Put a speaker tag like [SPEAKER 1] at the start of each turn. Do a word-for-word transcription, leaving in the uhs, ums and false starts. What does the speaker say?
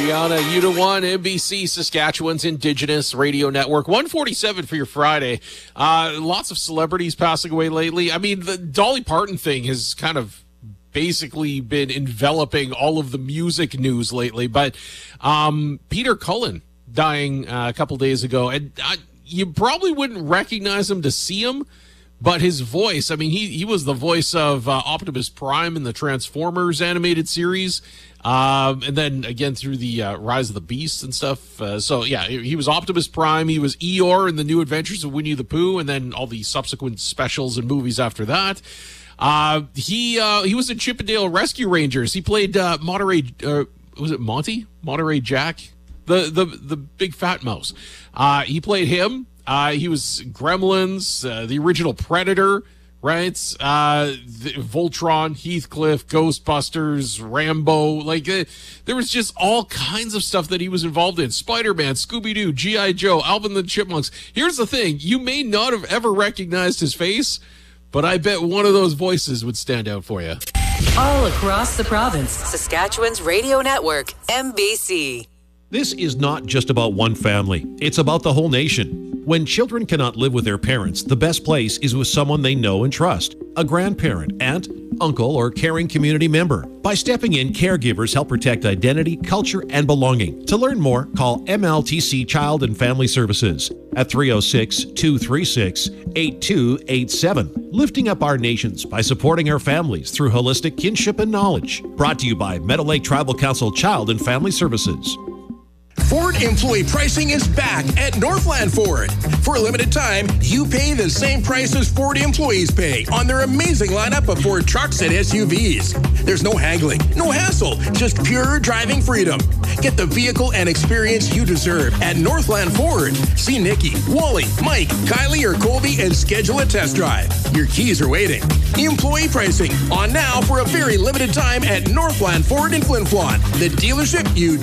[SPEAKER 1] Rihanna, you to one, N B C, Saskatchewan's Indigenous Radio Network. one forty-seven for your Friday. Uh, lots of celebrities passing away lately. I mean, the Dolly Parton thing has kind of basically been enveloping all of the music news lately. But um, Peter Cullen dying uh, a couple days ago. And uh, you probably wouldn't recognize him to see him. But his voice, I mean, he, he was the voice of uh, Optimus Prime in the Transformers animated series. Um, and then, again, through the uh, Rise of the Beasts and stuff. Uh, so, yeah, he was Optimus Prime. He was Eeyore in the New Adventures of Winnie the Pooh, and then all the subsequent specials and movies after that. Uh, he uh, he was in Chippendale Rescue Rangers. He played uh, Monterey, uh, was it Monty? Monterey Jack? The, the, the big fat mouse. Uh, he played him. Uh, he was Gremlins, uh, the original Predator, right? Uh, the, Voltron, Heathcliff, Ghostbusters, Rambo. Like, uh, there was just all kinds of stuff that he was involved in. Spider-Man, Scooby-Doo, G I. Joe, Alvin and the Chipmunks. Here's the thing. You may not have ever recognized his face, but I bet one of those voices would stand out for you.
[SPEAKER 2] All across the province, Saskatchewan's Radio Network, N B C.
[SPEAKER 3] This is not just about one family. It's about the whole nation. When children cannot live with their parents, the best place is with someone they know and trust. A grandparent, aunt, uncle, or caring community member. By stepping in, caregivers help protect identity, culture, and belonging. To learn more, call M L T C Child and Family Services at three oh six, two three six, eight two eight seven. Lifting up our nations by supporting our families through holistic kinship and knowledge. Brought to you by Meadow Lake Tribal Council Child and Family Services.
[SPEAKER 4] Ford employee pricing is back at Northland Ford. For a limited time, you pay the same price as Ford employees pay on their amazing lineup of Ford trucks and S U Vs. There's no haggling, no hassle, just pure driving freedom. Get the vehicle and experience you deserve at Northland Ford. See Nikki, Wally, Mike, Kylie, or Colby and schedule a test drive. Your keys are waiting. Employee pricing on now for a very limited time at Northland Ford in Flin Flon, the dealership you